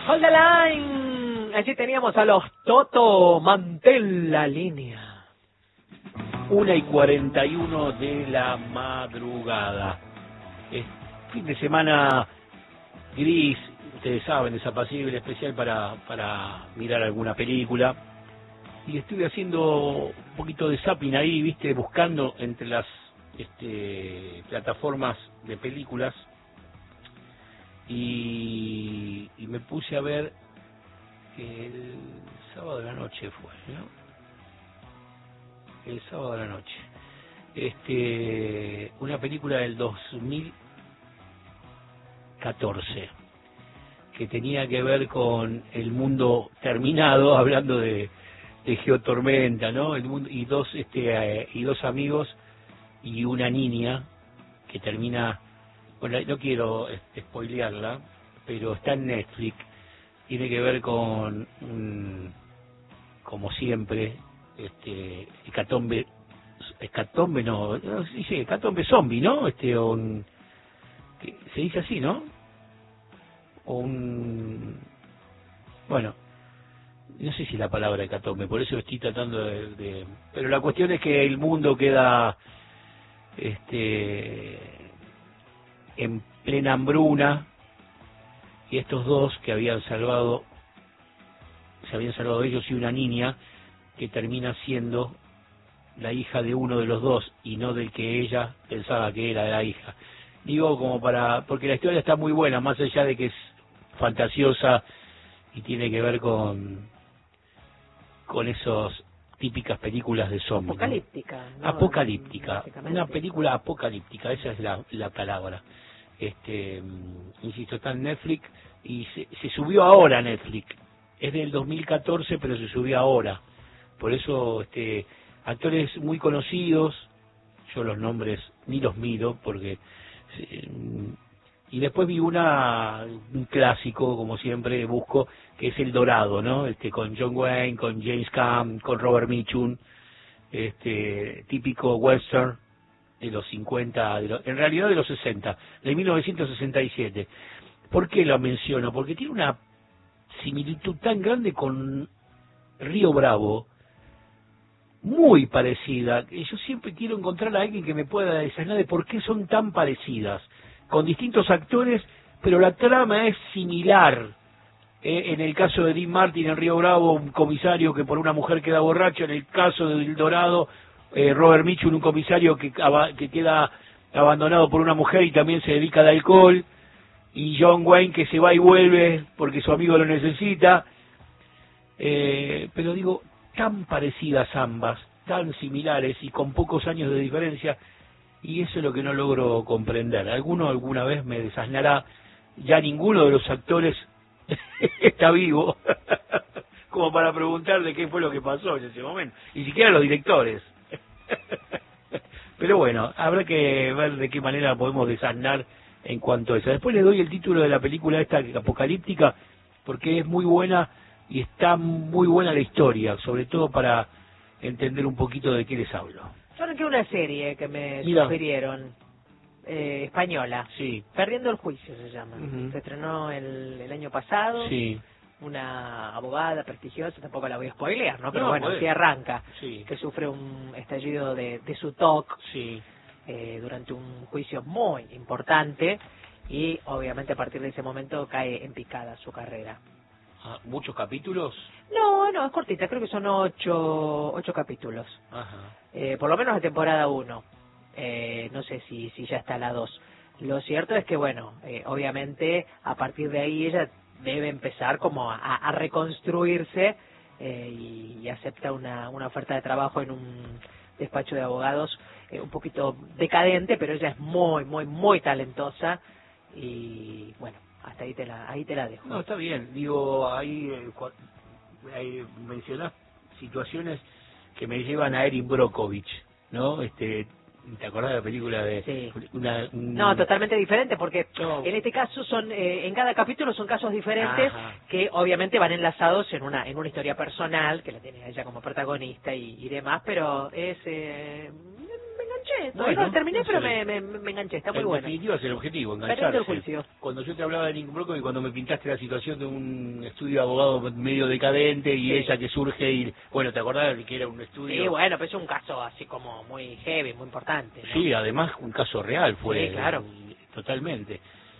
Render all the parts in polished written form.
Hold the line. Allí teníamos a los Toto. Mantén la línea. 1:41 de la madrugada. Fin de semana gris, ustedes saben, desapacible, especial para mirar alguna película. Y estuve haciendo un poquito de zapping ahí, viste, buscando entre las plataformas de películas. Y me puse a ver el sábado de la noche fue, ¿no? El sábado de la noche. Una película del 2014 que tenía que ver con el mundo terminado, hablando de Geotormenta, ¿no? El mundo, y dos amigos y una niña que termina, bueno, no quiero spoilearla, pero está en Netflix. Tiene que ver con como siempre, hecatombe zombie, ¿no? ¿Se dice así, no? Bueno, no sé si la palabra hecatombe, por eso estoy tratando pero la cuestión es que el mundo queda en plena hambruna, y estos dos que se habían salvado ellos y una niña que termina siendo la hija de uno de los dos y no del que ella pensaba que era la hija. Digo, porque la historia está muy buena, más allá de que es fantasiosa y tiene que ver con esos típicas películas de zombies. Apocalíptica, ¿no? Apocalíptica, una película apocalíptica, esa es la palabra. Insisto, está en Netflix y se subió ahora a Netflix. Es del 2014, pero se subió ahora. Por eso, actores muy conocidos, yo los nombres ni los miro, porque... y después vi un clásico, como siempre busco, que es El Dorado, ¿no? Con John Wayne, con James Caan, con Robert Mitchum, típico western de los 50, en realidad de los 60, de 1967. ¿Por qué lo menciono? Porque tiene una similitud tan grande con Río Bravo, muy parecida. Yo siempre quiero encontrar a alguien que me pueda desasnar de por qué son tan parecidas, con distintos actores, pero la trama es similar. En el caso de Dean Martin en Río Bravo, un comisario que por una mujer queda borracho. En el caso de El Dorado, Robert Mitchum, un comisario que queda abandonado por una mujer y también se dedica al alcohol, y John Wayne que se va y vuelve porque su amigo lo necesita. Pero digo, tan parecidas ambas, tan similares y con pocos años de diferencia, y eso es lo que no logro comprender. Alguna vez me desasnará. Ya ninguno de los actores está vivo como para preguntarle qué fue lo que pasó en ese momento, ni siquiera los directores. Pero bueno, habrá que ver de qué manera podemos desasnar en cuanto a eso. Después le doy el título de la película esta apocalíptica, porque es muy buena y está muy buena la historia, sobre todo para entender un poquito de qué les hablo. Yo arranqué una serie que me sugirieron, española. Sí. Perdiendo el juicio se llama. Uh-huh. Se estrenó el año pasado. Sí. Una abogada prestigiosa, tampoco la voy a spoilear, ¿no? Pero No, bueno, pues, sí arranca. Sí. Que sufre un estallido de su TOC. Sí. Durante un juicio muy importante, y obviamente a partir de ese momento cae en picada su carrera. ¿Muchos capítulos? No, es cortita, creo que son 8 capítulos. Ajá. Por lo menos de temporada 1. No sé si ya está la 2. Lo cierto es que, bueno, obviamente a partir de ahí ella debe empezar como a reconstruirse, y acepta una oferta de trabajo en un despacho de abogados un poquito decadente, pero ella es muy, muy, muy talentosa, y bueno, hasta ahí te la dejo. No, está bien. Digo, ahí mencionás situaciones que me llevan a Erin Brockovich, ¿no? ¿Te acordás de la película de...? Sí. No, totalmente diferente, porque no. En este caso en cada capítulo son casos diferentes. Ajá. Que obviamente van enlazados en una historia personal, que la tiene ella como protagonista y demás, pero me enganché, todavía no lo terminé, no pero sé. me enganché, está muy En bueno. definitiva es el objetivo, Perdiendo el engancharse. juicio. Cuando yo te hablaba de Nick Broco y cuando me pintaste la situación de un estudio de abogado medio decadente y Sí. ella que surge y... Bueno, ¿te acordás que era un estudio? Sí, bueno, pero es un caso así como muy heavy, muy importante, ¿no? Sí, además un caso real fue. Sí, claro. Totalmente.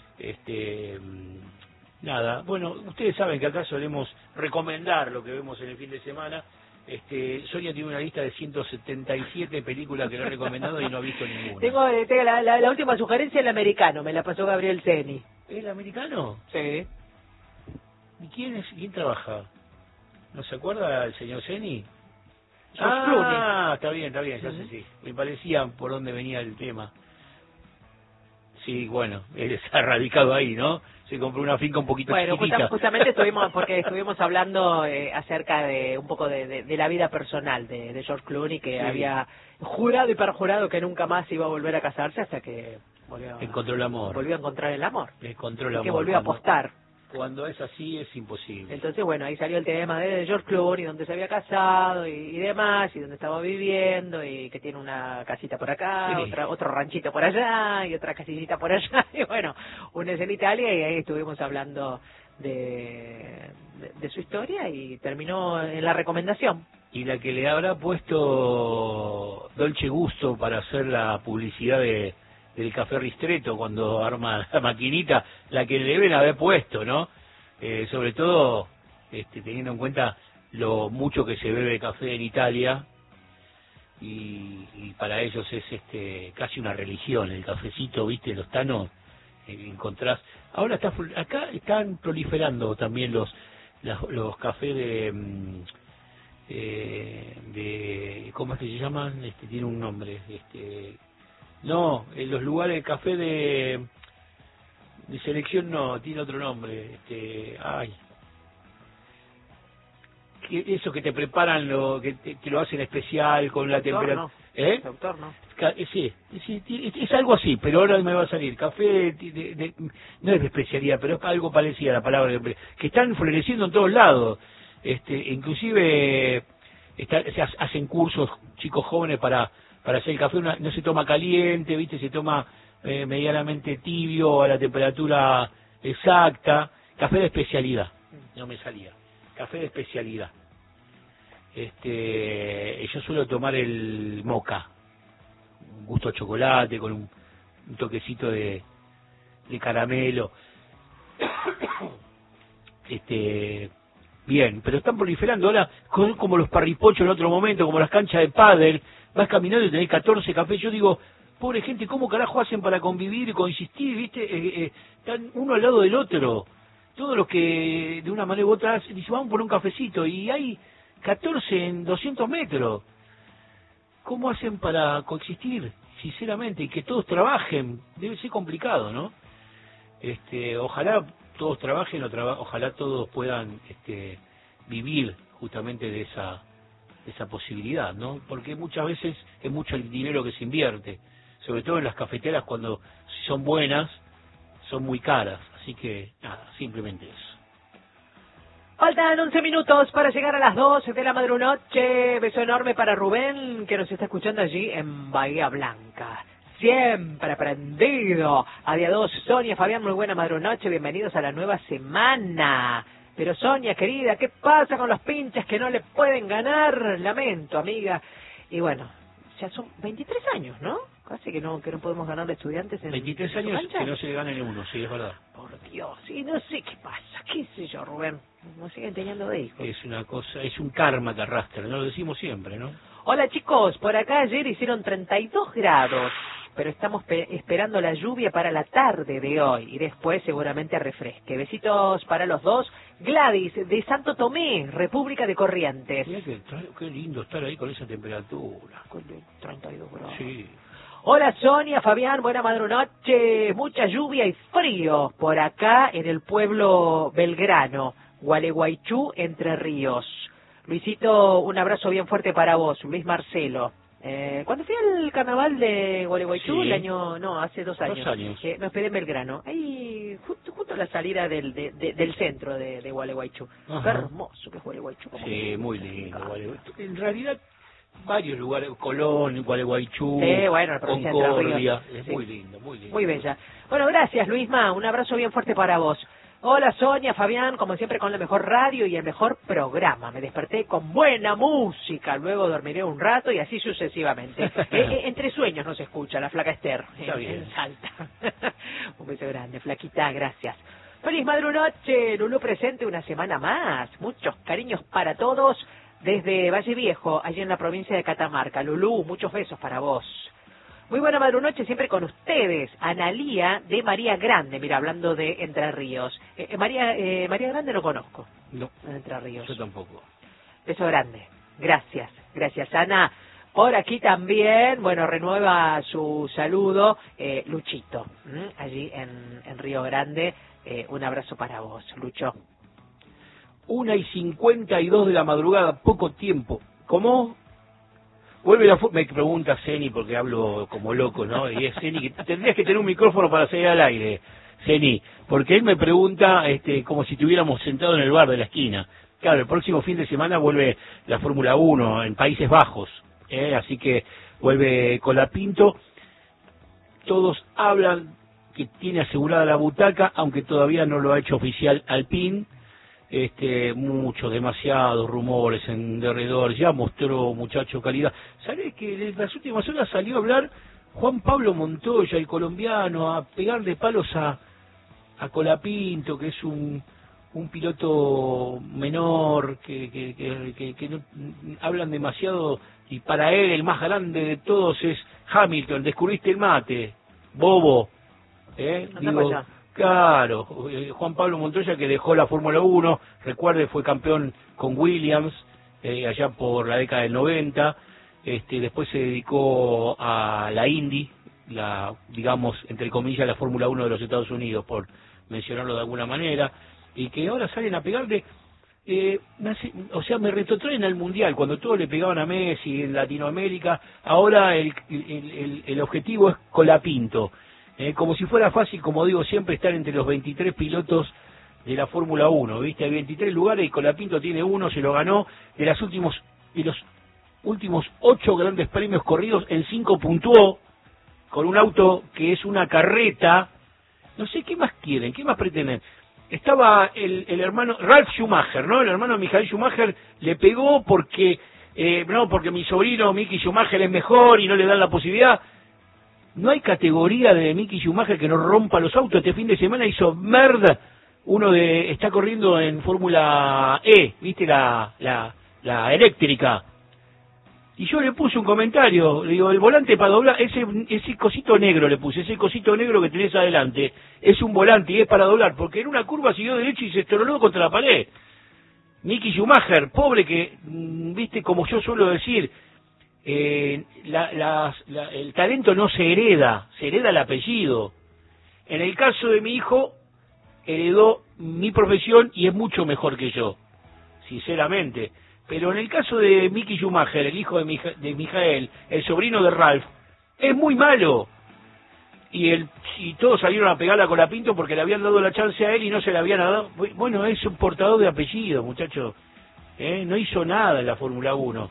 Nada, bueno, ustedes saben que acá solemos recomendar lo que vemos en el fin de semana. Sonia tiene una lista de 177 películas que le he recomendado y no ha visto ninguna. Tengo la última sugerencia, el americano, me la pasó Gabriel Ceni. ¿El americano? Sí. ¿Y quién trabaja? ¿No se acuerda el señor Ceni? George Clooney. Está bien, ya sé, sí. Me parecía por dónde venía el tema. Sí, bueno, él está radicado ahí, ¿no? Se compró una finca un poquito chiquitita. Justamente estuvimos hablando acerca de un poco de la vida personal de George Clooney, que Sí. había jurado y perjurado que nunca más iba a volver a casarse hasta que Encontró el amor. volvió a encontrar el amor. Encontró el Y amor. que volvió a apostar. Cuando es así es imposible. Entonces, bueno, ahí salió el tema de George Clooney, donde se había casado y demás, y donde estaba viviendo, y que tiene una casita por acá, Sí. otro ranchito por allá, y otra casita por allá, y bueno, una es en Italia, y ahí estuvimos hablando de su historia, y terminó en la recomendación. Y la que le habrá puesto Dolce Gusto para hacer la publicidad del Café Ristretto cuando arma la maquinita, la que le deben haber puesto, ¿no? Sobre todo teniendo en cuenta lo mucho que se bebe café en Italia y para ellos es casi una religión el cafecito, ¿viste? Los tanos encontrás. Ahora acá están proliferando también los cafés de ¿cómo es que se llaman? Tiene un nombre, no, en los lugares de café de selección no, tiene otro nombre, eso que te preparan, que lo hacen especial con la temperatura. Doctor, ¿no? Sí, es algo así, pero ahora me va a salir. Café, no es de especialidad, pero es algo parecido a la palabra que están floreciendo en todos lados. Inclusive se hacen cursos chicos jóvenes para hacer el café, no se toma caliente, ¿viste? Se toma medianamente tibio a la temperatura exacta. Café de especialidad, no me salía. Café de especialidad. Yo suelo tomar el moca, un gusto a chocolate con un toquecito de caramelo. Bien, pero están proliferando ahora como los parripochos en otro momento, como las canchas de pádel. Vas caminando y tenés 14 cafés. Yo digo, pobre gente, ¿cómo carajo hacen para convivir y coexistir? ¿Viste? Están uno al lado del otro. Todos los que de una manera u otra dicen, vamos por un cafecito, y hay 14 en 200 metros. ¿Cómo hacen para coexistir? Sinceramente, y que todos trabajen. Debe ser complicado, ¿no? Ojalá todos trabajen, ojalá todos puedan vivir justamente de esa posibilidad, ¿no? Porque muchas veces es mucho el dinero que se invierte, sobre todo en las cafeteras, cuando si son buenas, son muy caras. Así que, nada, simplemente eso. Faltan 11 minutos para llegar a las 12 de la madrunoche. Beso enorme para Rubén, que nos está escuchando allí en Bahía Blanca. Siempre prendido. A día 2, Sonia, Fabián, muy buena madrunoche. Bienvenidos a la nueva semana. Pero Sonia, querida, ¿qué pasa con los pinches que no le pueden ganar? Lamento, amiga. Y bueno, ya son 23 años, ¿no? Casi que no podemos ganar de estudiantes en 23 años que no se ganan uno, sí, es verdad. Por Dios, y no sé qué pasa, qué sé yo, Rubén. No siguen teniendo de hijos. Es una cosa, es un karma que arrastra, no lo decimos siempre, ¿no? Hola chicos, por acá ayer hicieron 32 grados, pero estamos esperando la lluvia para la tarde de hoy y después seguramente refresque. Besitos para los dos. Gladys, de Santo Tomé, República de Corrientes. Mirá qué lindo estar ahí con esa temperatura. Con 32 grados. Sí. Hola Sonia, Fabián, buena madrunoche. Mucha lluvia y frío por acá en el pueblo Belgrano, Gualeguaychú, Entre Ríos. Luisito, un abrazo bien fuerte para vos, Luis Marcelo. Cuando fui al carnaval de Gualeguaychú, Sí. hace 2 años. 2 años. Me hospedé en Belgrano, ahí justo a la salida del centro de Gualeguaychú. Ajá. Qué hermoso que es Gualeguaychú. Sí, muy lindo. En realidad, varios lugares, Colón, Gualeguaychú, Sí, bueno, la provincia de Entre Concordia, Ríos. es Sí. muy lindo, muy lindo. Muy bella. Bueno, gracias, Luisma. Un abrazo bien fuerte para vos. Hola, Sonia, Fabián, como siempre con la mejor radio y el mejor programa. Me desperté con buena música, luego dormiré un rato y así sucesivamente. Entre sueños nos escucha la flaca Esther, en Salta. Un beso grande, flaquita, gracias. Feliz madrunoche, Lulú presente una semana más. Muchos cariños para todos desde Valle Viejo, allí en la provincia de Catamarca. Lulú, muchos besos para vos. Muy buena madrunoche siempre con ustedes. Analía de María Grande, mira, hablando de Entre Ríos. María Grande no conozco. No, Entre Ríos. yo tampoco. Beso grande. Gracias, gracias, Ana. Por aquí también, bueno, renueva su saludo Luchito, allí en Río Grande. Un abrazo para vos, Lucho. 1:52 de la madrugada, poco tiempo. ¿Cómo? Me pregunta Ceni, porque hablo como loco, ¿no? Y es Ceni, que tendrías que tener un micrófono para salir al aire, Ceni, porque él me pregunta como si estuviéramos sentados en el bar de la esquina. Claro, el próximo fin de semana vuelve la Fórmula 1 en Países Bajos, así que vuelve Colapinto. Todos hablan que tiene asegurada la butaca, aunque todavía no lo ha hecho oficial Alpine. Muchos, demasiados rumores en derredor, ya mostró, muchacho, calidad. ¿Sabés que en las últimas horas salió a hablar Juan Pablo Montoya, el colombiano, a pegarle palos a Colapinto, que es un piloto menor, que no hablan demasiado, y para él el más grande de todos es Hamilton? Descubriste el mate, bobo, digo. Claro, Juan Pablo Montoya, que dejó la Fórmula 1, recuerde, fue campeón con Williams, allá por la década del 90, después se dedicó a la Indy, digamos, entre comillas, la Fórmula 1 de los Estados Unidos, por mencionarlo de alguna manera, y que ahora salen a pegarle, me retrotraen al Mundial, cuando todos le pegaban a Messi en Latinoamérica, ahora el objetivo es Colapinto. Como si fuera fácil, como digo siempre, estar entre los 23 pilotos de la Fórmula 1, ¿viste? Hay 23 lugares y Colapinto tiene uno, se lo ganó. De los últimos 8 grandes premios corridos, en 5 puntuó, con un auto que es una carreta. No sé, ¿qué más quieren? ¿Qué más pretenden? Estaba el hermano, Ralf Schumacher, ¿no? El hermano de Michael Schumacher le pegó porque mi sobrino Micky Schumacher es mejor y no le dan la posibilidad. No hay categoría de Micky Schumacher que no rompa los autos. Este fin de semana hizo merda. Está corriendo en Fórmula E, ¿viste? La eléctrica. Y yo le puse un comentario, le digo, el volante para doblar, ese cosito negro le puse, ese cosito negro que tenés adelante, es un volante y es para doblar, porque en una curva siguió derecho y se estroló contra la pared. Micky Schumacher, pobre que, viste, como yo suelo decir, el talento no se hereda el apellido. En el caso de mi hijo, heredó mi profesión y es mucho mejor que yo, sinceramente. Pero en el caso de Micky Schumacher, el hijo de Michael, el sobrino de Ralf, es muy malo. Y todos salieron a pegarla con Colapinto porque le habían dado la chance a él y no se la habían dado. Bueno, es un portador de apellido, muchacho. No hizo nada en la Fórmula 1.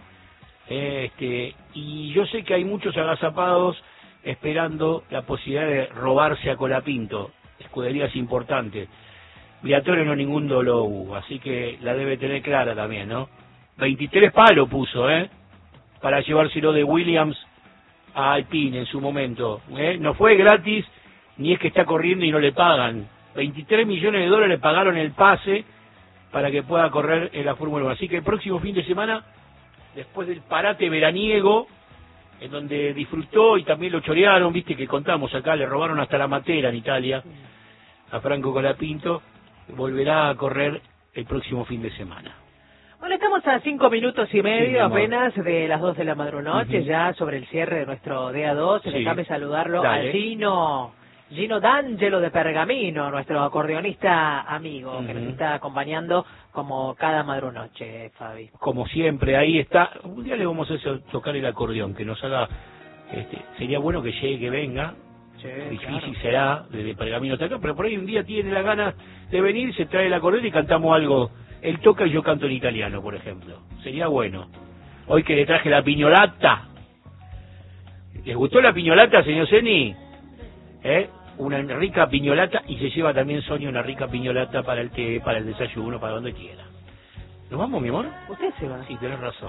Y yo sé que hay muchos agazapados esperando la posibilidad de robarse a Colapinto, escuderías importantes. Briatore no ningún dolor, así que la debe tener clara también, ¿no? 23 palos puso, para llevárselo de Williams a Alpine en su momento, no fue gratis, ni es que está corriendo y no le pagan. 23 millones de dólares pagaron el pase para que pueda correr en la Fórmula 1. Así que el próximo fin de semana, después del parate veraniego, en donde disfrutó y también lo chorearon, viste que contamos acá, le robaron hasta la matera en Italia a Franco Colapinto, volverá a correr el próximo fin de semana. Bueno, estamos a 5 minutos y medio sí, apenas de las 2 de la madrunoche, ya sobre el cierre de nuestro DA2. Sí. Déjame saludarlo Dale. a Gino D'Angelo de Pergamino, nuestro acordeonista amigo, que nos está acompañando como cada madrunoche, Fabi. Como siempre, ahí está. Un día le vamos a tocar el acordeón, que nos haga, sería bueno que llegue, que venga. Sí, difícil claro. será desde Pergamino hasta acá, pero por ahí un día tiene la gana de venir, se trae el acordeón y cantamos algo. Él toca y yo canto en italiano, por ejemplo. Sería bueno. Hoy que le traje la piñolata. ¿Les gustó la piñolata, señor Zeni? Una rica piñolata, y se lleva también Sonia una rica piñolata para el té, para el desayuno, para donde quiera. ¿Nos vamos, mi amor? ¿Usted se va? Sí, tenés razón.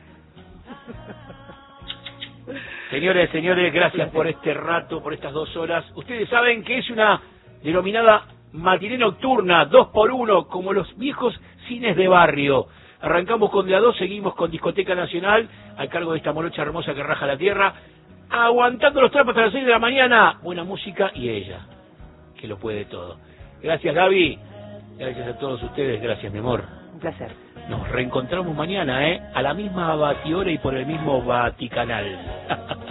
Señores, gracias por este rato, por estas 2 horas. Ustedes saben que es una denominada matiné nocturna, 2x1, como los viejos cines de barrio. Arrancamos con de a 2, seguimos con Discoteca Nacional, a cargo de esta morocha hermosa que raja la tierra, aguantando los trapos hasta las 6 de la mañana. Buena música y ella, que lo puede todo. Gracias, Gaby. Gracias a todos ustedes. Gracias, mi amor. Un placer. Nos reencontramos mañana, a la misma batihora y por el mismo Vaticanal.